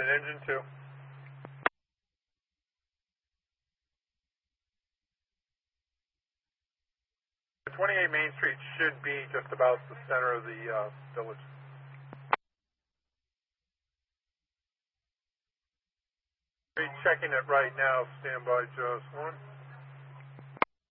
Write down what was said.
And engine 2. 28 Main Street should be just about the center of the village. Checking it right now. Stand by, just one.